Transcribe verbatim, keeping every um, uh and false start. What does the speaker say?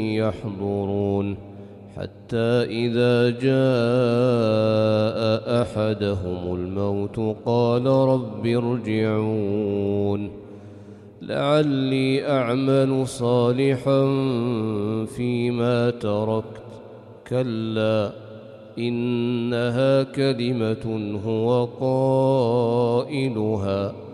يحضرون حتى إذا جاء أحدهم الموت قال رب ارجعون لعلي أعمل صالحا فيما تركت كلا إنها كلمة هو قائلها